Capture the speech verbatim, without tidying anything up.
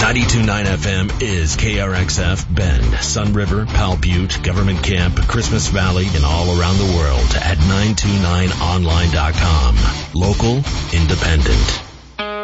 ninety-two point nine F M is K R X F Bend, Sun River, Powell Butte, Government Camp, Christmas Valley, and all around the world at nine two nine online dot com. Local, independent.